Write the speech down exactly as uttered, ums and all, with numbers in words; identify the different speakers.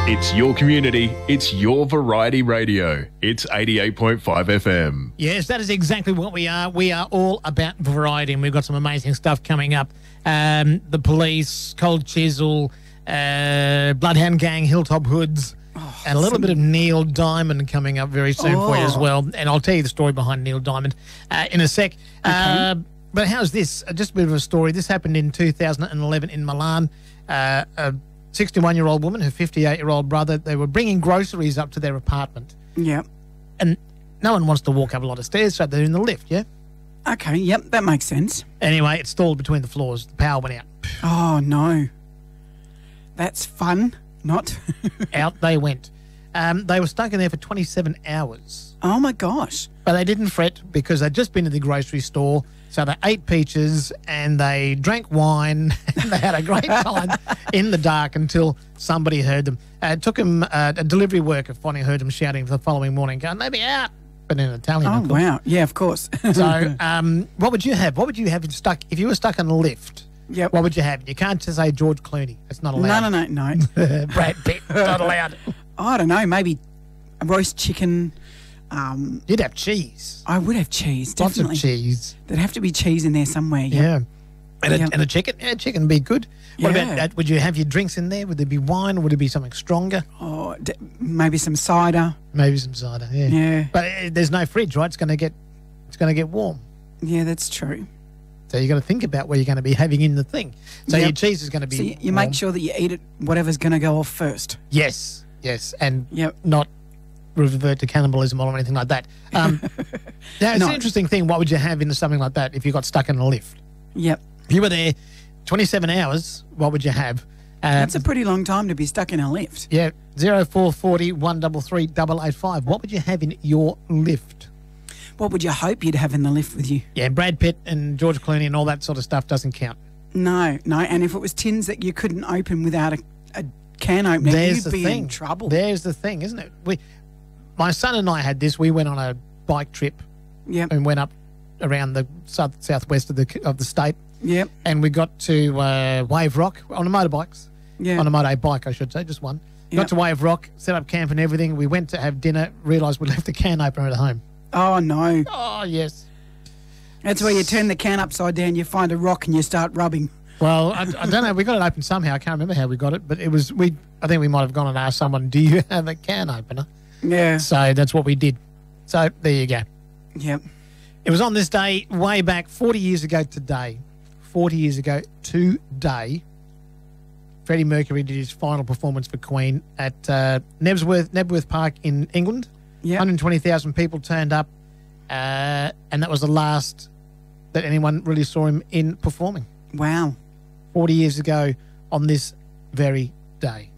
Speaker 1: It's your community. It's your variety radio. It's eighty-eight point five F M.
Speaker 2: Yes, that is exactly what we are. We are all about variety, and we've got some amazing stuff coming up. Um, the Police, Cold Chisel, uh, Bloodhound Gang, Hilltop Hoods, oh, and a little some... bit of Neil Diamond coming up very soon oh. for you as well. And I'll tell you the story behind Neil Diamond uh, in a sec. Okay. Uh, but how's this? Uh, just a bit of a story. This happened in two thousand eleven in Milan. Uh, a sixty-one-year-old woman, her fifty-eight-year-old brother, they were bringing groceries up to their apartment.
Speaker 3: Yep.
Speaker 2: And no one wants to walk up a lot of stairs, so they're in the lift, yeah?
Speaker 3: Okay, yep, that makes sense.
Speaker 2: Anyway, it stalled between the floors. The power went out.
Speaker 3: Oh, no. That's fun. Not.
Speaker 2: Out they went. Um, they were stuck in there for twenty-seven hours.
Speaker 3: Oh, my gosh.
Speaker 2: But they didn't fret because they'd just been to the grocery store, so they ate peaches and they drank wine and they had a great time in the dark until somebody heard them. Uh, it took them, uh, a delivery worker finally heard them shouting the following morning, going, "Let me out!" But in Italian,
Speaker 3: oh,
Speaker 2: of course.
Speaker 3: Wow. Yeah, of course.
Speaker 2: So um, what would you have? What would you have stuck if you were stuck in a lift?
Speaker 3: Yep.
Speaker 2: What would you have? You can't just say George Clooney. It's not allowed.
Speaker 3: No, no, no, no.
Speaker 2: Brad Pitt. Not allowed.
Speaker 3: I don't know. Maybe a roast chicken. Um,
Speaker 2: You'd have cheese.
Speaker 3: I would have cheese, definitely.
Speaker 2: Lots of cheese.
Speaker 3: There'd have to be cheese in there somewhere. Yep.
Speaker 2: Yeah. And,
Speaker 3: yep.
Speaker 2: a, and a chicken. Yeah, chicken would be good. What
Speaker 3: yeah.
Speaker 2: about that? Would you have your drinks in there? Would there be wine or would it be something stronger?
Speaker 3: Oh, d- maybe some cider.
Speaker 2: Maybe some cider, yeah.
Speaker 3: Yeah.
Speaker 2: But uh, there's no fridge, right? It's going to get it's going to get warm.
Speaker 3: Yeah, that's true.
Speaker 2: So you got to think about what you're going to be having in the thing. So
Speaker 3: yep.
Speaker 2: your cheese is going to be
Speaker 3: So you, you
Speaker 2: warm.
Speaker 3: make sure that you eat it, whatever's going to go off first.
Speaker 2: Yes, yes. And
Speaker 3: yep.
Speaker 2: not revert to cannibalism or anything like that. Um, now, it's
Speaker 3: no.
Speaker 2: an interesting thing. What would you have in something like that if you got stuck in a lift?
Speaker 3: Yep.
Speaker 2: If you were there twenty-seven hours, what would you have? Uh,
Speaker 3: That's a pretty long time to be stuck in a lift.
Speaker 2: Yeah, zero four four zero one three three double eight five. What would you have in your lift?
Speaker 3: What would you hope you'd have in the lift with you?
Speaker 2: Yeah, Brad Pitt and George Clooney and all that sort of stuff doesn't count.
Speaker 3: No, no. And if it was tins that you couldn't open without a, a can opener,
Speaker 2: There's
Speaker 3: you'd
Speaker 2: the
Speaker 3: be
Speaker 2: thing.
Speaker 3: in trouble.
Speaker 2: There's the thing, isn't it? We, my son and I had this. We went on a bike trip
Speaker 3: Yep.
Speaker 2: and went up around the south southwest of the of the state.
Speaker 3: Yep.
Speaker 2: And we got to uh, Wave Rock on a motorbikes.
Speaker 3: Yeah.
Speaker 2: On a moto bike, I should say, just one.
Speaker 3: Yep.
Speaker 2: Got to Wave Rock, set up camp and everything. We went to have dinner, realised we left the can opener at home.
Speaker 3: Oh, no.
Speaker 2: Oh, yes.
Speaker 3: That's where you turn the can upside down, you find a rock and you start rubbing.
Speaker 2: Well, I, I don't know. We got it open somehow. I can't remember how we got it, but it was, we. I think we might have gone and asked someone, do you have a can opener?
Speaker 3: Yeah.
Speaker 2: So that's what we did. So there you go.
Speaker 3: Yep.
Speaker 2: It was on this day way back forty years ago today. forty years ago today, Freddie Mercury did his final performance for Queen at uh, Nebworth, Nebworth Park in England.
Speaker 3: Yep.
Speaker 2: one hundred twenty thousand people turned up, uh, and that was the last that anyone really saw him in performing.
Speaker 3: Wow.
Speaker 2: forty years ago on this very day.